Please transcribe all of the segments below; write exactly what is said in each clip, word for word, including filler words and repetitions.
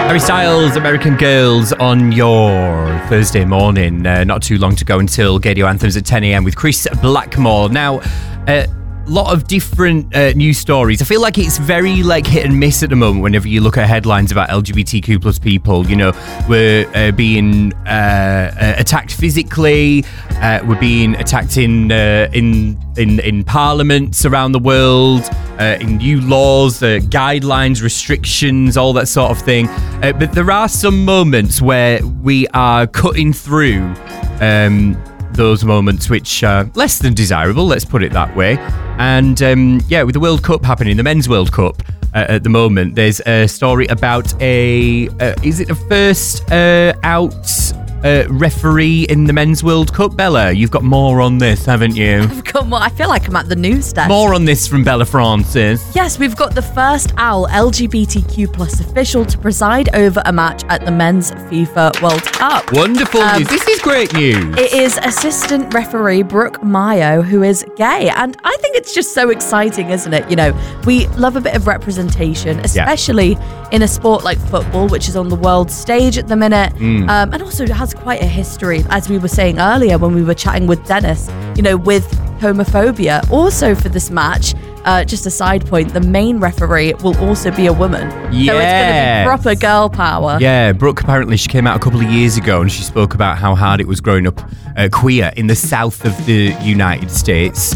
Harry Styles, American Girls on your Thursday morning. Uh, not too long to go until Gadio Anthems at ten a.m. with Chris Blackmore. Now, a uh, lot of different uh, news stories. I feel like it's very like hit and miss at the moment whenever you look at headlines about L G B T Q plus people. You know, we're uh, being uh, uh, attacked physically. Uh, we're being attacked in uh, in in in parliaments around the world. Uh, in new laws, uh, guidelines, restrictions, all that sort of thing. Uh, but there are some moments where we are cutting through um, those moments which are less than desirable, let's put it that way. And um, yeah, with the World Cup happening, the Men's World Cup uh, at the moment, there's a story about a, uh, is it the first uh, out uh, referee in the Men's World Cup? Bella, you've got more on this, haven't you? I've got more. I feel like I'm at the news desk. More on this from Bella Francis. Yes, we've got the first owl L G B T Q plus official to preside over a match at the Men's FIFA World Cup. Wonderful um, news. This is great news. It is assistant referee Brooke Mayo, who is gay. And I think it's just so exciting, isn't it? You know, we love a bit of representation, especially yeah. in a sport like football, which is on the world stage at the minute. Mm. Um, and also has quite a history, as we were saying earlier when we were chatting with Dennis, you know, with homophobia. Also for this match, uh, just a side point, the main referee will also be a woman. Yes. So it's going to be proper girl power. Yeah, Brooke, apparently she came out a couple of years ago and she spoke about how hard it was growing up uh, queer in the south of the United States.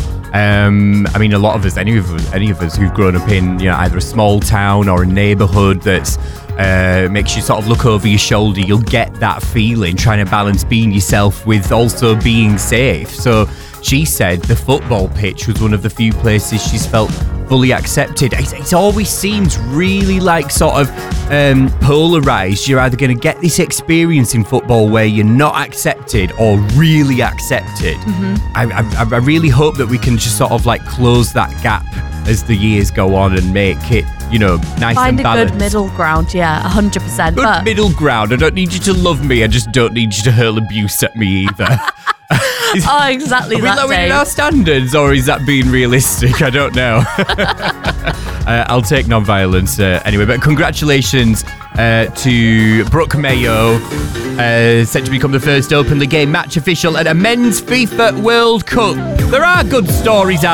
Um, I mean, a lot of us, any of us, any of us who've grown up in, you know, either a small town or a neighbourhood that's uh, makes you sort of look over your shoulder, you'll get that feeling, trying to balance being yourself with also being safe. So she said the football pitch was one of the few places she's felt fully accepted. It, it always seems really like sort of um, polarised. You're either going to get this experience in football where you're not accepted or really accepted. Mm-hmm. I, I, I really hope that we can just sort of like close that gap as the years go on and make it, you know, nice Find and balanced. Find a good middle ground, yeah, one hundred percent. Good but... middle ground. I don't need you to love me. I just don't need you to hurl abuse at me either. Is, oh, exactly are that, Are we lowering Dave. our standards, or is that being realistic? I don't know. uh, I'll take non-violence uh, anyway, but congratulations uh, to Brooke Mayo, uh, set to become the first openly gay match official at a men's FIFA World Cup. There are good stories out